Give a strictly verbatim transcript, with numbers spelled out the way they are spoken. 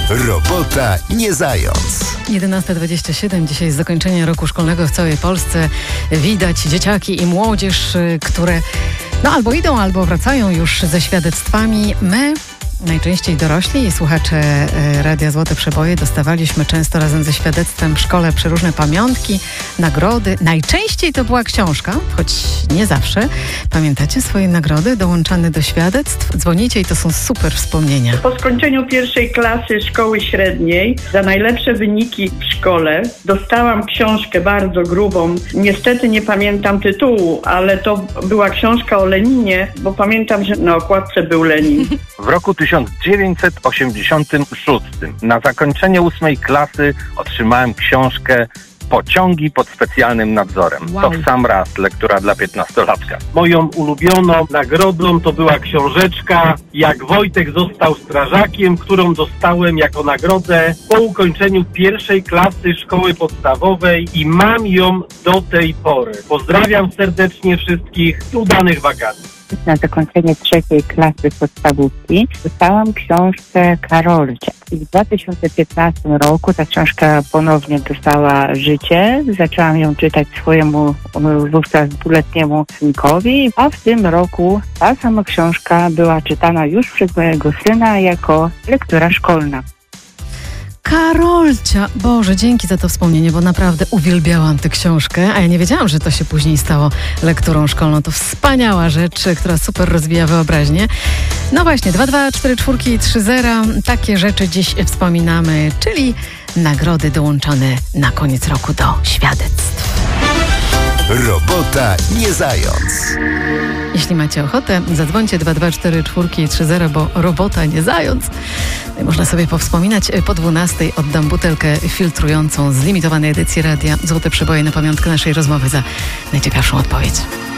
Robota nie zając. jedenasta dwadzieścia siedem. Dzisiaj jest zakończenie roku szkolnego w całej Polsce. Widać dzieciaki i młodzież, które no albo idą, albo wracają już ze świadectwami. My, najczęściej dorośli i słuchacze Radia Złote Przeboje, dostawaliśmy często razem ze świadectwem w szkole przeróżne pamiątki, nagrody. Najczęściej to była książka, choć nie zawsze. Pamiętacie swoje nagrody dołączane do świadectw? Dzwonicie i to są super wspomnienia. Po skończeniu pierwszej klasy szkoły średniej za najlepsze wyniki w szkole dostałam książkę bardzo grubą. Niestety nie pamiętam tytułu, ale to była książka o Leninie, bo pamiętam, że na okładce był Lenin. W roku tysiąc dziewięćset osiemdziesiątym szóstym na zakończenie ósmej klasy otrzymałem książkę Pociągi pod specjalnym nadzorem. Wow. To w sam raz lektura dla piętnastolatka. Moją ulubioną nagrodą to była książeczka Jak Wojtek został strażakiem, którą dostałem jako nagrodę po ukończeniu pierwszej klasy szkoły podstawowej i mam ją do tej pory. Pozdrawiam serdecznie wszystkich, udanych wakacji. Na zakończenie trzeciej klasy podstawówki dostałam książkę Karolcia. I w dwa tysiące piętnastym roku ta książka ponownie dostała życie. Zaczęłam ją czytać swojemu wówczas dwuletniemu synkowi, a w tym roku ta sama książka była czytana już przez mojego syna jako lektura szkolna. Karolcia! Boże, dzięki za to wspomnienie, bo naprawdę uwielbiałam tę książkę, a ja nie wiedziałam, że to się później stało lekturą szkolną. To wspaniała rzecz, która super rozwija wyobraźnię. No właśnie, dwa dwa cztery cztery trzy zero. Takie rzeczy dziś wspominamy, czyli nagrody dołączone na koniec roku do świadectw. Robota nie zając. Jeśli macie ochotę, zadzwońcie dwa dwa cztery cztery trzy zero, bo robota nie zając. Można sobie powspominać. Po dwunastej oddam butelkę filtrującą z limitowanej edycji Radia Złote Przeboje na pamiątkę naszej rozmowy za najciekawszą odpowiedź.